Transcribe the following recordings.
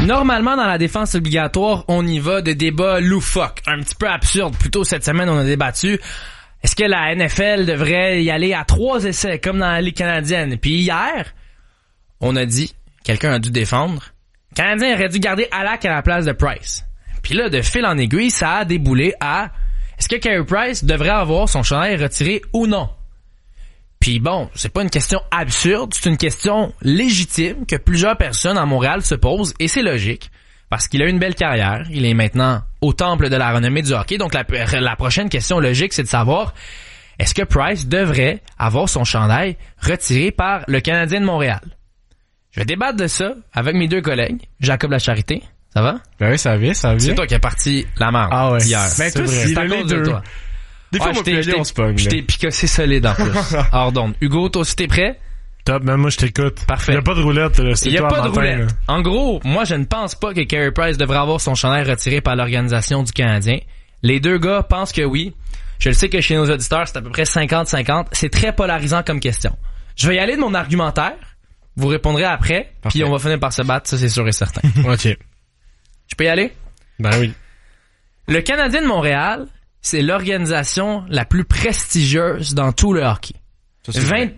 Normalement, dans la défense obligatoire, on y va de débats loufoques, un petit peu absurdes. Plus tôt cette semaine, on a débattu. Est-ce que la NFL devrait y aller à 3 essais, comme dans la Ligue canadienne? Puis hier, on a dit, quelqu'un a dû défendre, le Canadien aurait dû garder Halak à la place de Price. Puis là, de fil en aiguille, ça a déboulé à est-ce que Carey Price devrait avoir son chandail retiré ou non? Puis bon, c'est pas une question absurde, c'est une question légitime que plusieurs personnes à Montréal se posent, et c'est logique, parce qu'il a une belle carrière, il est maintenant au temple de la renommée du hockey, donc la prochaine question logique, c'est de savoir, est-ce que Price devrait avoir son chandail retiré par le Canadien de Montréal? Je vais débattre de ça avec mes deux collègues, Jacob Lacharité, ça va? Ben oui, ça vient. C'est toi qui as parti la marde hier. Ben toi, c'est à cause de toi. Des fois, on se pogne. Je t'ai picossé solide en plus. Hors d'onde. Hugo, toi aussi t'es prêt? Top, même moi je t'écoute. Parfait. Il y a pas de roulette, c'est Il y a toi pas de matin, roulette. là. En gros, moi je ne pense pas que Carey Price devrait avoir son chandail retiré par l'organisation du Canadien. Les deux gars pensent que oui. Je le sais que chez nos auditeurs, c'est à peu près 50-50. C'est très polarisant comme question. Je vais y aller de mon argumentaire. Vous répondrez après. Parfait. Puis on va finir par se battre, ça c'est sûr et certain. OK. Je peux y aller? Ben oui. Le Canadien de Montréal, c'est l'organisation la plus prestigieuse dans tout le hockey. Ça,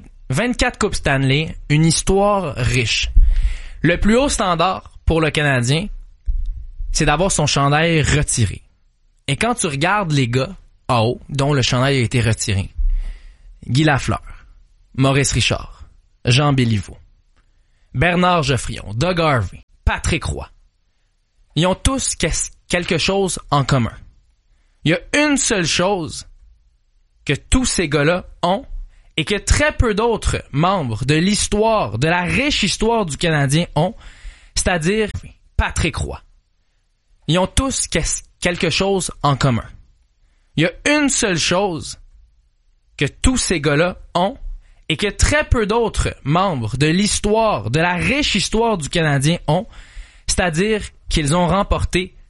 24 Coupes Stanley, une histoire riche. Le plus haut standard pour le Canadien, c'est d'avoir son chandail retiré. Et quand tu regardes les gars en haut, dont le chandail a été retiré, Guy Lafleur, Maurice Richard, Jean Béliveau, Bernard Geoffrion, Doug Harvey, Patrick Roy, ils ont tous quelque chose en commun. Il y a une seule chose que tous ces gars-là ont et que très peu d'autres membres de l'histoire, de la riche histoire du Canadien ont, c'est-à-dire Patrick Roy. Ils ont tous quelque chose en commun. Il y a une seule chose que tous ces gars-là ont et que très peu d'autres membres de l'histoire, de la riche histoire du Canadien ont, c'est-à-dire qu'ils ont remporté